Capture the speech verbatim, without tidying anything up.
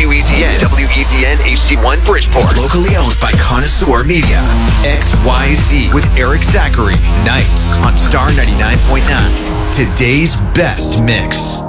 W E Z N, W E Z N H D one Bridgeport. Locally owned by Connoisseur Media. X Y Z with Eric Zachary. Nights on Star ninety-nine point nine. Today's best mix.